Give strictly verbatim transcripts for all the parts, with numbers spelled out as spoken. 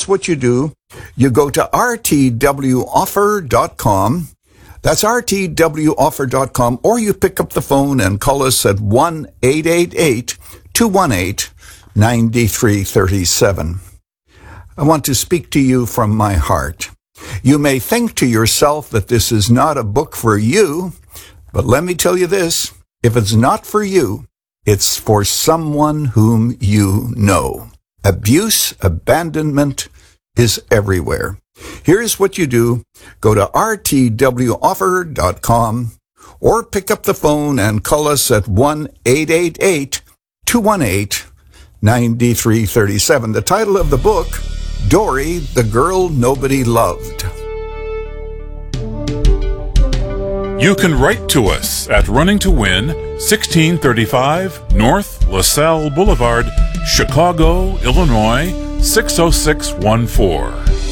here's what you do. You go to r t w offer dot com. That's r t w offer dot com, or you pick up the phone and call us at one eight eight eight, two one eight, nine three three seven. I want to speak to you from my heart. You may think to yourself that this is not a book for you, but let me tell you this. If it's not for you, it's for someone whom you know. Abuse, abandonment is everywhere. Here's what you do. Go to r t w offer dot com or pick up the phone and call us at one eight eight eight, two one eight, nine three three seven. The title of the book, Dory, the Girl Nobody Loved. You can write to us at Running to Win, sixteen thirty-five North LaSalle Boulevard, Chicago, Illinois, six oh six one four.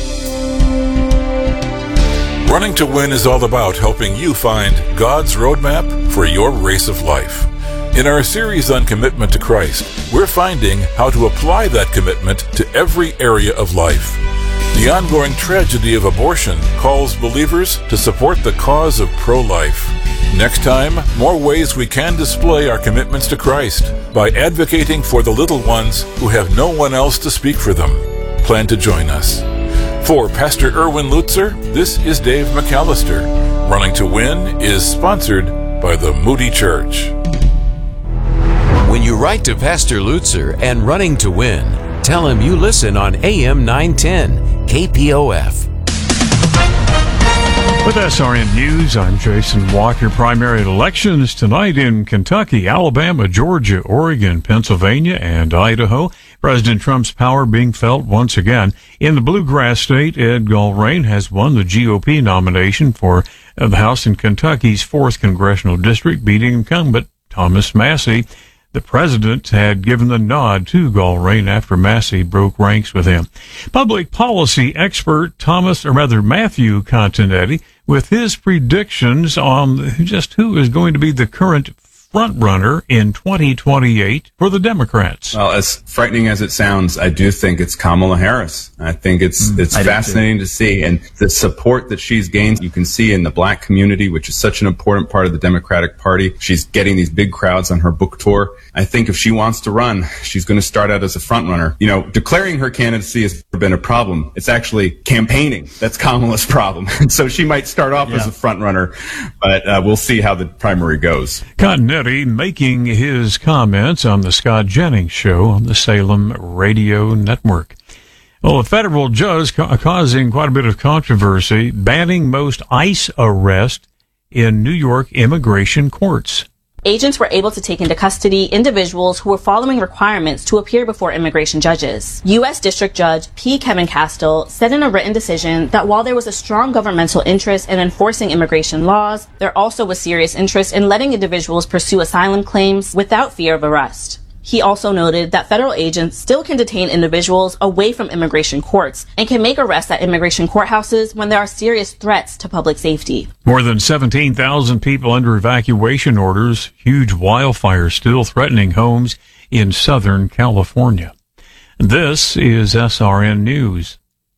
Running to Win is all about helping you find God's roadmap for your race of life. In our series on commitment to Christ, we're finding how to apply that commitment to every area of life. The ongoing tragedy of abortion calls believers to support the cause of pro-life. Next time, more ways we can display our commitments to Christ by advocating for the little ones who have no one else to speak for them. Plan to join us. For Pastor Erwin Lutzer, this is Dave McAllister. Running to Win is sponsored by the Moody Church. When you write to Pastor Lutzer and Running to Win, tell him you listen on A M nine ten K P O F. With S R N News, I'm Jason Walker. Primary elections tonight in Kentucky, Alabama, Georgia, Oregon, Pennsylvania, and Idaho. President Trump's power being felt once again. In the bluegrass state, Ed Gulrain has won the G O P nomination for the House in Kentucky's fourth Congressional District, beating incumbent Thomas Massey. The president had given the nod to Gulrain after Massey broke ranks with him. Public policy expert Thomas, or rather Matthew Continetti, with his predictions on just who is going to be the current front runner in twenty twenty-eight for the Democrats. Well, as frightening as it sounds, I do think it's Kamala Harris. I think it's mm, it's I fascinating to see, and the support that she's gained, you can see in the black community, which is such an important part of the Democratic Party. She's getting these big crowds on her book tour. I think if she wants to run, she's going to start out as a front runner. You know, declaring her candidacy has never been a problem. It's actually campaigning that's Kamala's problem. And so she might start off yeah. as a front runner, but uh, we'll see how the primary goes. Continetti making his comments on the Scott Jennings Show on the Salem Radio Network. Well, a federal judge ca- causing quite a bit of controversy, banning most ICE arrests in New York immigration courts. Agents were able to take into custody individuals who were following requirements to appear before immigration judges. U S District Judge P. Kevin Castile said in a written decision that while there was a strong governmental interest in enforcing immigration laws, there also was serious interest in letting individuals pursue asylum claims without fear of arrest. He also noted that federal agents still can detain individuals away from immigration courts and can make arrests at immigration courthouses when there are serious threats to public safety. More than seventeen thousand people under evacuation orders, huge wildfires still threatening homes in Southern California. This is S R N News.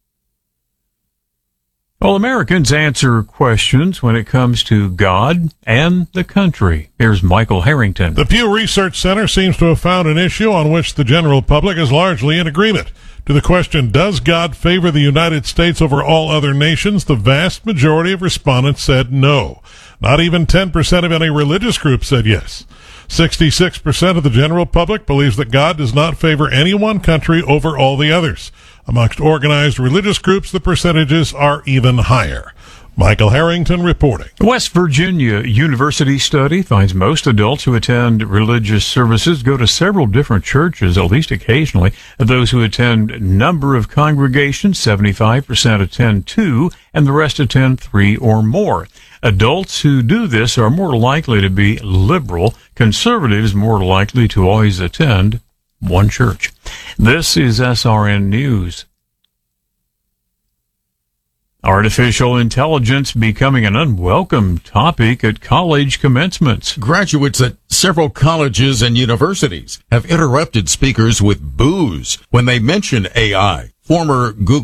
Well, Americans answer questions when it comes to God and the country. Here's Michael Harrington. The Pew Research Center seems to have found an issue on which the general public is largely in agreement. To the question, does God favor the United States over all other nations, the vast majority of respondents said no. Not even ten percent of any religious group said yes. sixty-six percent of the general public believes that God does not favor any one country over all the others. Amongst organized religious groups, the percentages are even higher. Michael Harrington reporting. The West Virginia University study finds most adults who attend religious services go to several different churches, at least occasionally. Those who attend number of congregations, seventy-five percent attend two, and the rest attend three or more. Adults who do this are more likely to be liberal. Conservatives more likely to always attend one church. This is S R N News. Artificial intelligence becoming an unwelcome topic at college commencements. Graduates at several colleges and universities have interrupted speakers with boos when they mention A I. Former Google